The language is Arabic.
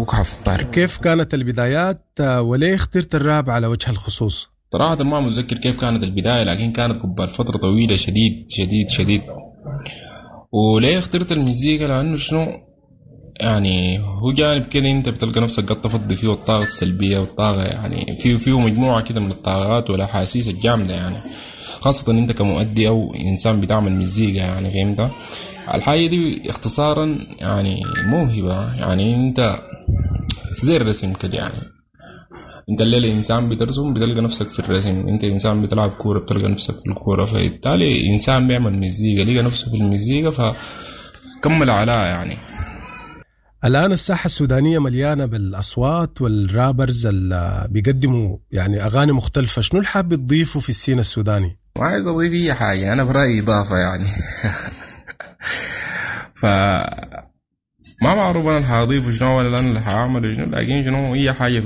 أبوك حفار. كيف كانت البدايات وليه اخترت الراب على وجه الخصوص؟ صراحة ما متذكر كيف كانت البداية، لكن كانت قبل فترة طويلة شديد شديد شديد. وليه اخترت المزيكا؟ لأنه شنو يعني، هو جانب كده انت بتلقى نفسك قد تفضي فيه الطاقة السلبية والطاقة، يعني فيه مجموعة كده من الطاقات والأحاسيس الجامدة، يعني خاصة انت كمؤدي او انسان بتعمل مزيكا، يعني فهمت الحاجة دي اختصارا يعني موهبة. يعني انت زي الرسم كده، يعني انت الليلة انسان بترسم بتلقى نفسك في الرسم، انت انسان بتلعب كورة بتلقى نفسك في الكورة، فبالتالي انسان بيعمل مزيكا لقى نفسه في المزيكا فكمل عليها. يعني الآن الساحة السودانية مليانة بالأصوات والرابرز اللي بيقدموا يعني أغاني مختلفة، شنو الحاب تضيفه في السين السوداني؟ ما عايز اضيف اي حاجة، انا برأيي اضافة يعني. ف ما معروف انا اللي حاضيفه شنو ولا انا اللي حاعمله شنو، لكن شنو هي حاجة